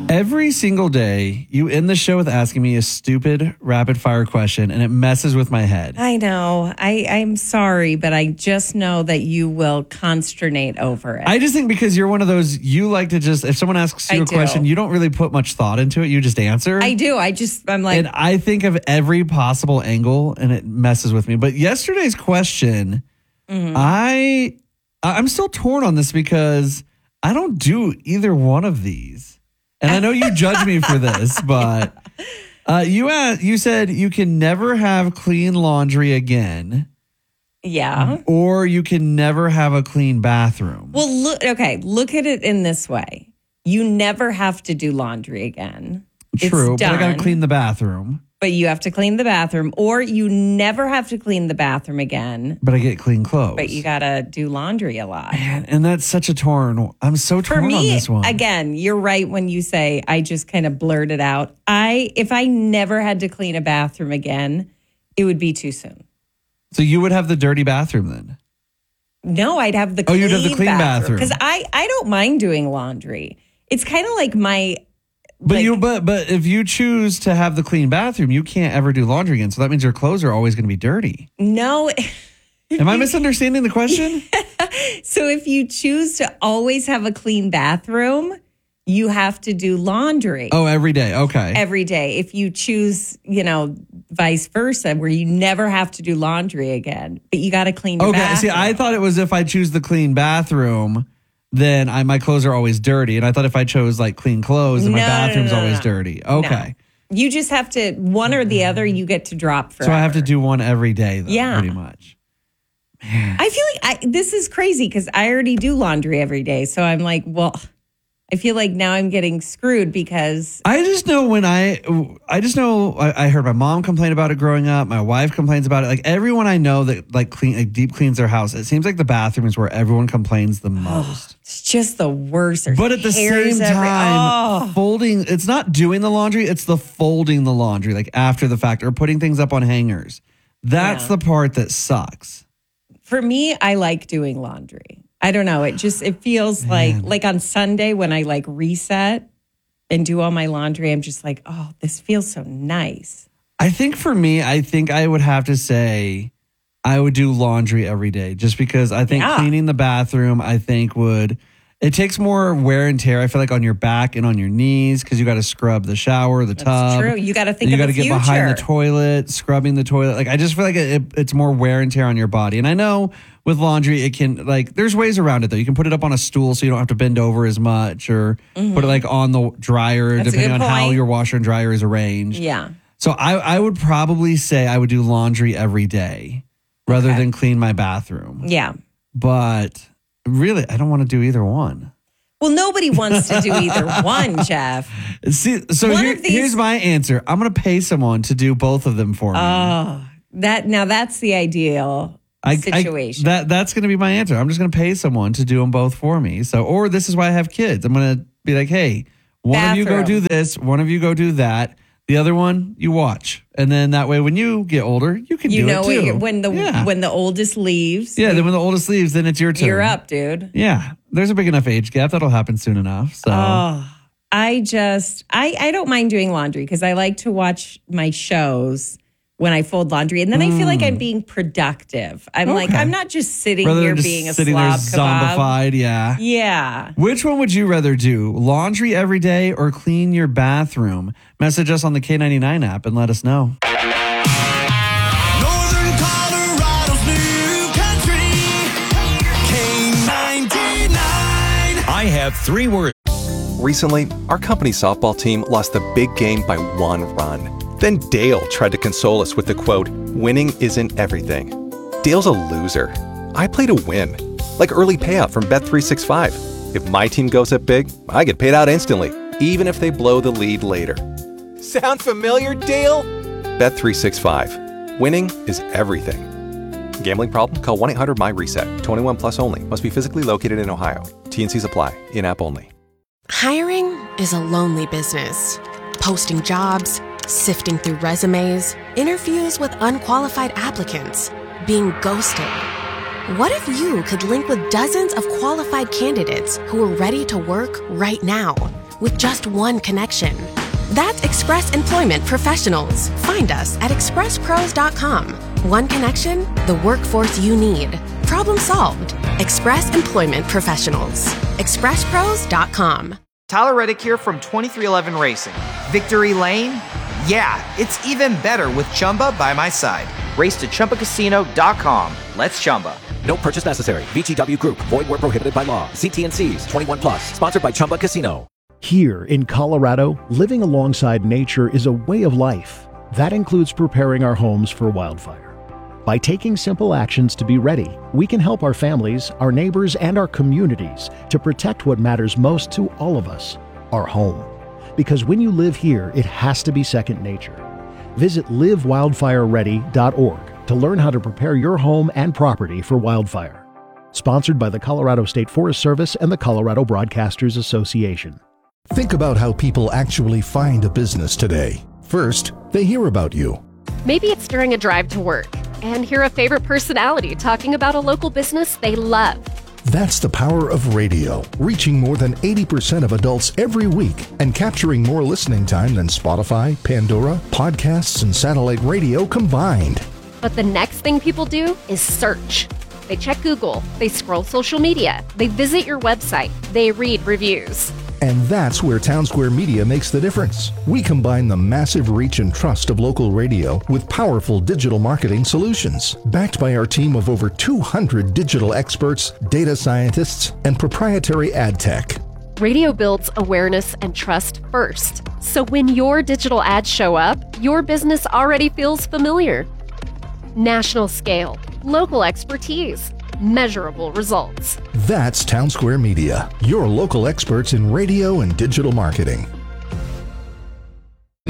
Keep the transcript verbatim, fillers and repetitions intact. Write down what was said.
Every single day, you end the show with asking me a stupid rapid fire question, and it messes with my head. I know. I, I'm sorry, but I just know that you will consternate over it. I just think because you're one of those, you like to just, if someone asks you I a do. question, you don't really put much thought into it. You just answer. I do. I just, I'm like. And I think of every possible angle, and it messes with me. But yesterday's question, mm-hmm. I, I'm still torn on this because I don't do either one of these. And I know you judge me for this, but uh, you asked, you said you can never have clean laundry again. Yeah. Or you can never have a clean bathroom. Well, look, okay, look at it in this way. You never have to do laundry again. True, it's but done, I got to clean the bathroom. But you have to clean the bathroom, or you never have to clean the bathroom again. But I get clean clothes. But you got to do laundry a lot. Man, and that's such a torn. I'm so torn For me, on this one. Again, you're right when you say I just kind of blurted out. I if I never had to clean a bathroom again, it would be too soon. So you would have the dirty bathroom then? No, I'd have the clean Oh, you'd have the clean bathroom. Because I, I don't mind doing laundry. It's kind of like my... But like, you, but but if you choose to have the clean bathroom, you can't ever do laundry again. So that means your clothes are always going to be dirty. No. Am I misunderstanding the question? So if you choose to always have a clean bathroom, you have to do laundry. Oh, every day. Okay. Every day. If you choose, you know, vice versa, where you never have to do laundry again, but you got to clean your okay. bathroom. See, I thought it was if I choose the clean bathroom, then I, my clothes are always dirty. And I thought if I chose like clean clothes, then my No, bathroom's no, no, no, always no. dirty. Okay. No. You just have to, one or the other, you get to drop forever. So I have to do one every day, though, Yeah. pretty much. I feel like I, this is crazy because I already do laundry every day. So I'm like, well, I feel like now I'm getting screwed because I just know when I, I just know I, I heard my mom complain about it growing up. My wife complains about it. Like everyone I know that like clean, like deep cleans their house. It seems like the bathroom is where everyone complains the most. it's just the worst. There's But at the hairs same every- time, oh. folding, it's not doing the laundry, it's the folding the laundry, like after the fact, or putting things up on hangers. That's Yeah. the part that sucks. For me, I like doing laundry. I don't know. It just, it feels like, like on Sunday when I like reset and do all my laundry, I'm just like, oh, this feels so nice. I think for me, I think I would have to say I would do laundry every day just because I think Yeah. cleaning the bathroom, I think would, it takes more wear and tear, I feel like, on your back and on your knees because you got to scrub the shower, the That's tub. true. You got to think you of got to the get future. behind the toilet, scrubbing the toilet. Like I just feel like it, it's more wear and tear on your body. And I know with laundry, it can like there's ways around it though. You can put it up on a stool so you don't have to bend over as much, or Mm-hmm. put it like on the dryer, That's a depending on good how point. your washer and dryer is arranged. Yeah. So I, I would probably say I would do laundry every day rather Okay. than clean my bathroom. Yeah. But really, I don't want to do either one. Well, nobody wants to do either one, Jeff. See, so One here- of these- here's my answer. I'm going to pay someone to do both of them for me. Oh, that now that's the ideal I, situation. I, that that's going to be my answer. I'm just going to pay someone to do them both for me. So, or this is why I have kids. I'm going to be like, hey, one of you go do Bathroom. this, one of you go do that. The other one you watch, and then that way, when you get older, you can you do know it what too. you're- when the yeah. when the oldest leaves, yeah, then when the oldest leaves, then it's your turn. you're up, dude. Yeah, there's a big enough age gap that'll happen soon enough. So Oh, I just I I don't mind doing laundry because I like to watch my shows when I fold laundry, and then I feel like I'm being productive. I'm like Okay. I'm not just sitting rather here than just being a sitting slob there kebab. zombified, yeah. Yeah. Which one would you rather do? Laundry every day or clean your bathroom? Message us on the K ninety-nine app and let us know. Northern Colorado's new country, K ninety-nine. I have three words. Recently, our company softball team lost the big game by one run. Then Dale tried to console us with the quote, "Winning isn't everything." Dale's a loser. I play to win. Like early payout from Bet three sixty-five. If my team goes up big, I get paid out instantly, even if they blow the lead later. Sound familiar, Dale? Bet three sixty-five. Winning is everything. Gambling problem? Call one eight hundred my reset. twenty-one plus only. Must be physically located in Ohio. T and C's apply. In-app only. Hiring is a lonely business. Posting jobs, sifting through resumes, interviews with unqualified applicants, being ghosted. What if you could link with dozens of qualified candidates who are ready to work right now? with just one connection. That's Express Employment Professionals. Find us at express pros dot com. One connection, the workforce you need. Problem solved. Express Employment Professionals. express pros dot com. Tyler Reddick here from twenty-three eleven Racing. Victory Lane? Yeah, it's even better with Chumba by my side. Race to Chumba Casino dot com. Let's Chumba. No purchase necessary. V G W Group. Void where prohibited by law. See T N Cs. twenty-one plus. Sponsored by Chumba Casino. Here in Colorado, living alongside nature is a way of life. That includes preparing our homes for wildfire. By taking simple actions to be ready, we can help our families, our neighbors, and our communities to protect what matters most to all of us, our home. Because when you live here, it has to be second nature. Visit live wildfire ready dot org to learn how to prepare your home and property for wildfire. Sponsored by the Colorado State Forest Service and the Colorado Broadcasters Association. Think about how people actually find a business today. First, they hear about you. Maybe it's during a drive to work and hear a favorite personality talking about a local business they love. That's the power of radio, reaching more than eighty percent of adults every week and capturing more listening time than Spotify, Pandora, podcasts, and satellite radio combined. But the next thing people do is search. They check Google, they scroll social media, they visit your website, they read reviews. And that's where Townsquare Media makes the difference. We combine the massive reach and trust of local radio with powerful digital marketing solutions, backed by our team of over two hundred digital experts, data scientists, and proprietary ad tech. Radio builds awareness and trust first. So when your digital ads show up, your business already feels familiar. National scale, local expertise, measurable results. That's Townsquare Media, your local experts in radio and digital marketing.